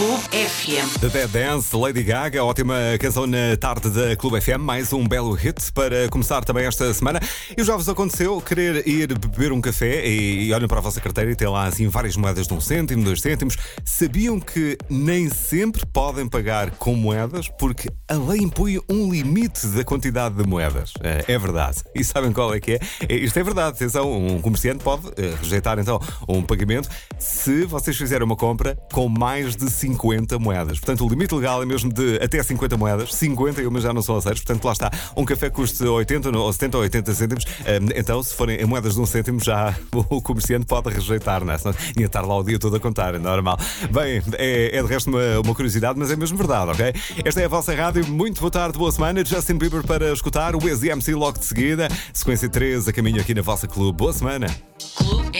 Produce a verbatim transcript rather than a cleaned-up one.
Clube F M. The Dead Dance, Lady Gaga, ótima canção na tarde da Clube F M, mais um belo hit para começar também esta semana. E já vos aconteceu querer ir beber um café e, e olham para a vossa carteira e tem lá assim várias moedas de um cêntimo, dois cêntimos. Sabiam que nem sempre podem pagar com moedas porque a lei impõe um limite da quantidade de moedas? É, é verdade. E sabem qual é que é? é isto é verdade. Atenção, um comerciante pode uh, rejeitar então um pagamento se vocês fizerem uma compra com mais de cinquenta moedas. Portanto, o limite legal é mesmo de até cinquenta moedas. cinquenta e uma já não são aceitos. Portanto, lá está. Um café custa oitenta ou setenta ou oitenta cêntimos. Então, se forem em moedas de um cêntimo, já o comerciante pode rejeitar, não é? Senão ia estar lá o dia todo a contar, é normal. Bem, é, é de resto uma, uma curiosidade, mas é mesmo verdade, ok? Esta é a vossa rádio. Muito boa tarde, boa semana. Justin Bieber para escutar. O Easy M C logo de seguida. Sequência três a caminho aqui na vossa clube. Boa semana. Clube